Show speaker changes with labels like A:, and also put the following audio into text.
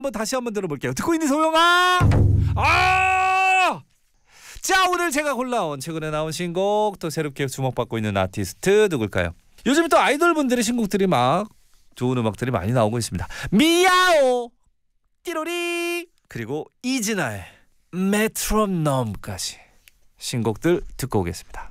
A: 다시 한번 들어볼게요. 듣고 있는 소영아. 자, 오늘 제가 골라온 최근에 나온 신곡, 또 새롭게 주목받고 있는 아티스트 누굴까요? 요즘 또 아이돌분들의 신곡들이 막 좋은 음악들이 많이 나오고 있습니다. 미야오, 띠로리, 그리고 이진아의 메트로놈까지 신곡들 듣고 오겠습니다.